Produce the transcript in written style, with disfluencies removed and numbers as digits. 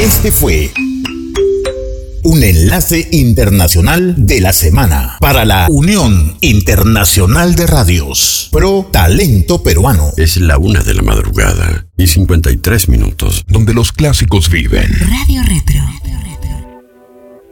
Este fue un enlace internacional de la semana para la Unión Internacional de Radios Pro Talento Peruano. Es la 1:00 a.m. y 53 minutos. Donde los clásicos viven. Radio Retro.